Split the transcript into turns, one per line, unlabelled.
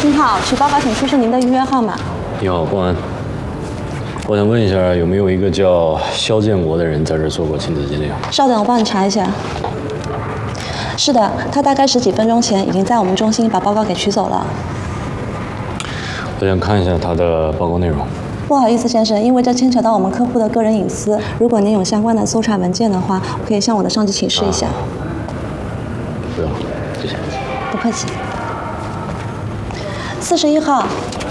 您好，取报告请出示您的预约号码。
你好，公安。我想问一下，有没有一个叫肖建国的人在这儿做过亲子鉴定？
稍等，我帮你查一下。是的，他大概10几分钟前已经在我们中心把报告给取走了。
我想看一下他的报告内容。
不好意思，先生，因为这牵扯到我们客户的个人隐私，如果您有相关的搜查文件的话，我可以向我的上级请示一下。
不用，谢谢。
不客气。41号，